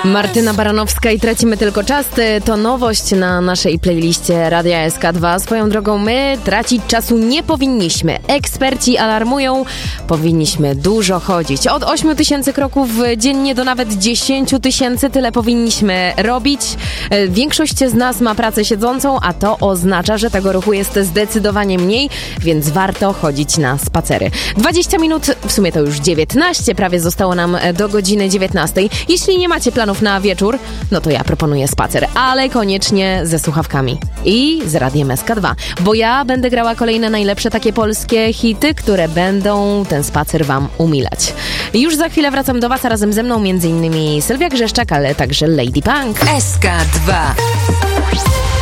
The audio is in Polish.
Martyna Baranowska i Tracimy tylko czas. To nowość na naszej playliście Radia SK2. Swoją drogą my tracić czasu nie powinniśmy. Eksperci alarmują, powinniśmy dużo chodzić. Od 8 000 kroków dziennie do nawet 10 000 tyle powinniśmy robić. Większość z nas ma pracę siedzącą, a to oznacza, że tego ruchu jest zdecydowanie mniej, więc warto chodzić na spacery. 20 minut, w sumie to już 19, prawie zostało nam do godziny 19. Jeśli nie macie planów na wieczór, no to ja proponuję spacer, ale koniecznie ze słuchawkami i z Radiem SK2, bo ja będę grała kolejne najlepsze takie polskie hity, które będą ten spacer wam umilać. Już za chwilę wracam do was, a razem ze mną m.in. Sylwia Grzeszczak, ale także Lady Punk. SK2